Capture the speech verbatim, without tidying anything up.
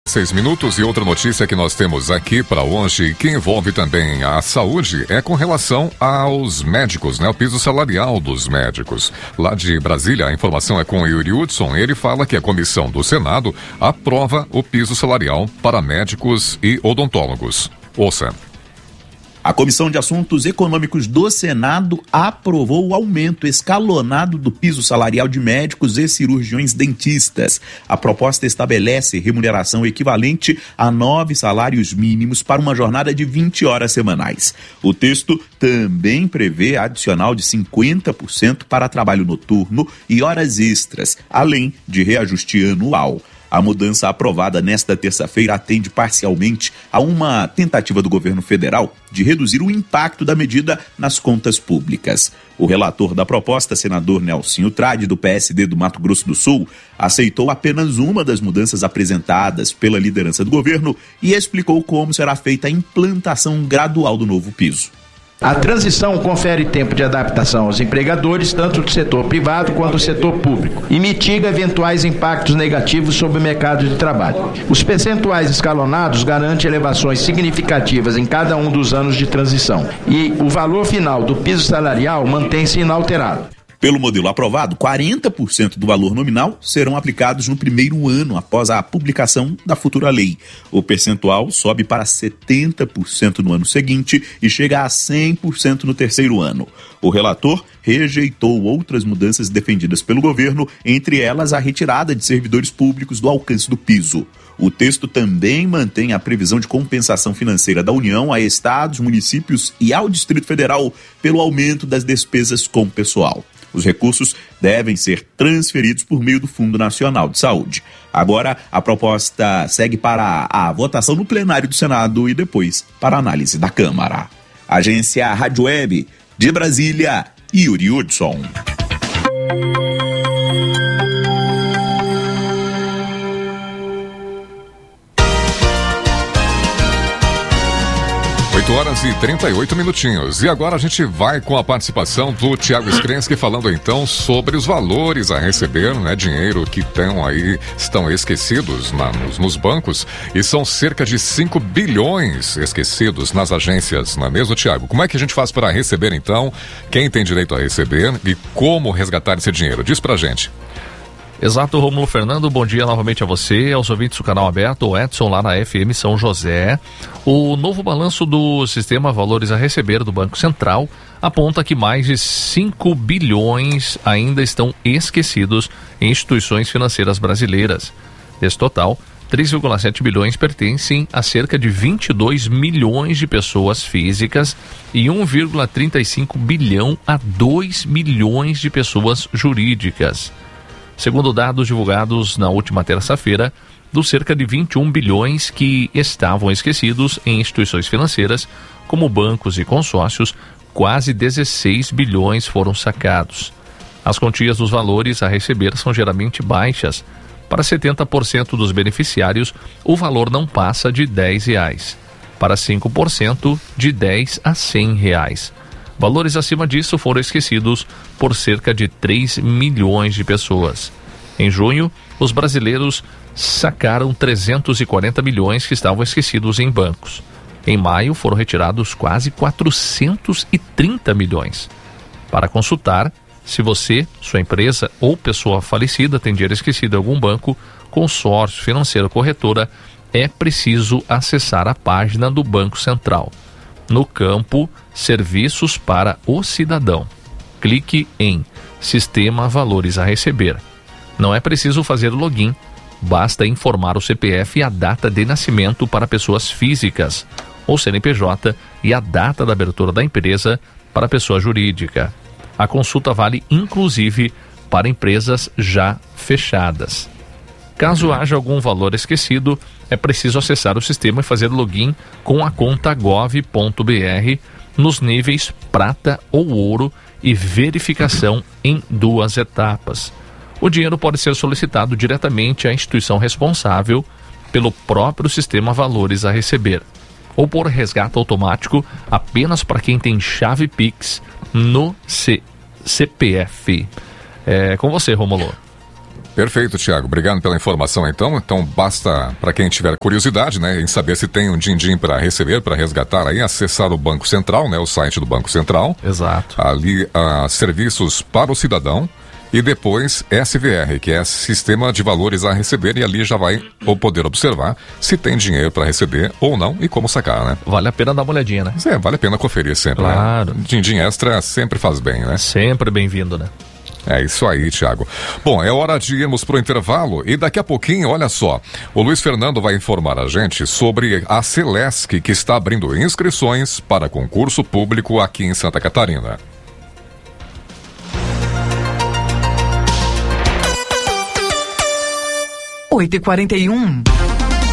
Seis minutos e outra notícia que nós temos aqui para hoje, que envolve também a saúde, é com relação aos médicos, né? O piso salarial dos médicos. Lá de Brasília, a informação é com o Yuri Hudson. Ele fala que a comissão do Senado aprova o piso salarial para médicos e odontólogos. Ouça. A Comissão de Assuntos Econômicos do Senado aprovou o aumento escalonado do piso salarial de médicos e cirurgiões dentistas. A proposta estabelece remuneração equivalente a nove salários mínimos para uma jornada de vinte horas semanais. O texto também prevê adicional de cinquenta por cento para trabalho noturno e horas extras, além de reajuste anual. A mudança aprovada nesta terça-feira atende parcialmente a uma tentativa do governo federal de reduzir o impacto da medida nas contas públicas. O relator da proposta, senador Nelsinho Trade, do P S D do Mato Grosso do Sul, aceitou apenas uma das mudanças apresentadas pela liderança do governo e explicou como será feita a implantação gradual do novo piso. A transição confere tempo de adaptação aos empregadores, tanto do setor privado quanto do setor público, e mitiga eventuais impactos negativos sobre o mercado de trabalho. Os percentuais escalonados garantem elevações significativas em cada um dos anos de transição, e o valor final do piso salarial mantém-se inalterado. Pelo modelo aprovado, quarenta por cento do valor nominal serão aplicados no primeiro ano após a publicação da futura lei. O percentual sobe para setenta por cento no ano seguinte e chega a cem por cento no terceiro ano. O relator rejeitou outras mudanças defendidas pelo governo, entre elas a retirada de servidores públicos do alcance do piso. O texto também mantém a previsão de compensação financeira da União a estados, municípios e ao Distrito Federal pelo aumento das despesas com o pessoal. Os recursos devem ser transferidos por meio do Fundo Nacional de Saúde. Agora, a proposta segue para a votação no plenário do Senado e depois para a análise da Câmara. Agência Rádio Web de Brasília, Yuri Hudson. oito horas e trinta e oito minutinhos. E agora a gente vai com a participação do Tiago Skrensky falando então sobre os valores a receber, né? Dinheiro que estão aí, estão esquecidos na, nos, nos bancos, e são cerca de cinco bilhões esquecidos nas agências, não é mesmo, Tiago? Como é que a gente faz para receber então? Quem tem direito a receber e como resgatar esse dinheiro? Diz pra gente. Exato, Rômulo Fernando, bom dia novamente a você, aos ouvintes do canal aberto, o Edson lá na F M São José. O novo balanço do Sistema Valores a Receber do Banco Central aponta que mais de cinco bilhões ainda estão esquecidos em instituições financeiras brasileiras. Desse total, três vírgula sete bilhões pertencem a cerca de vinte e dois milhões de pessoas físicas e um vírgula trinta e cinco bilhão a dois milhões de pessoas jurídicas. Segundo dados divulgados na última terça-feira, dos cerca de vinte e um bilhões que estavam esquecidos em instituições financeiras, como bancos e consórcios, quase dezesseis bilhões foram sacados. As quantias dos valores a receber são geralmente baixas. Para setenta por cento dos beneficiários, o valor não passa de dez reais. Para cinco por cento, de dez a cem reais. Valores acima disso foram esquecidos por cerca de três milhões de pessoas. Em junho, os brasileiros sacaram trezentos e quarenta milhões que estavam esquecidos em bancos. Em maio, foram retirados quase quatrocentos e trinta milhões. Para consultar, se você, sua empresa ou pessoa falecida tem dinheiro esquecido em algum banco, consórcio, financeiro, corretora, é preciso acessar a página do Banco Central. No campo Serviços para o Cidadão, clique em Sistema Valores a Receber. Não é preciso fazer login, basta informar o C P F e a data de nascimento para pessoas físicas, ou C N P J e a data da abertura da empresa para pessoa jurídica. A consulta vale inclusive para empresas já fechadas. Caso haja algum valor esquecido, é preciso acessar o sistema e fazer login com a conta gov ponto br nos níveis prata ou ouro e verificação em duas etapas. O dinheiro pode ser solicitado diretamente à instituição responsável pelo próprio sistema Valores a Receber, ou por resgate automático apenas para quem tem chave Pix no C- CPF. É com você, Romulo. Perfeito, Tiago. Obrigado pela informação, então. Então, basta, para quem tiver curiosidade, né, em saber se tem um din-din para receber, para resgatar, aí acessar o Banco Central, né, o site do Banco Central. Exato. Ali, ah, serviços para o cidadão. E depois S V R, que é Sistema de Valores a Receber, e ali já vai ou poder observar se tem dinheiro para receber ou não e como sacar, né? Vale a pena dar uma olhadinha, né? É, vale a pena conferir sempre, claro. Né? Din-din extra sempre faz bem, né? Sempre bem-vindo, né? É isso aí, Thiago. Bom, é hora de irmos pro intervalo e daqui a pouquinho, olha só, o Luiz Fernando vai informar a gente sobre a Celesc, que está abrindo inscrições para concurso público aqui em Santa Catarina. oito e quarenta e um.